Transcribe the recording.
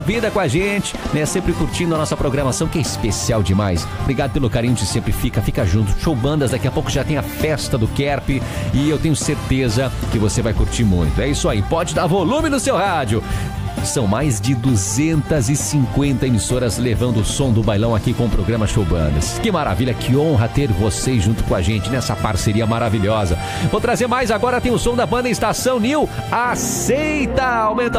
Vida com a gente, né? Sempre curtindo a nossa programação, que é especial demais. Obrigado pelo carinho de sempre. Fica junto. Show bandas, daqui a pouco já tem a festa do Kerp e eu tenho certeza que você vai curtir muito. É isso aí, pode dar volume no seu rádio. São mais de 250 emissoras levando o som do bailão aqui com o programa Show Bandas. Que maravilha, que honra ter vocês junto com a gente nessa parceria maravilhosa. Vou trazer mais agora, tem o som da banda Estação New. Aceita! Aumenta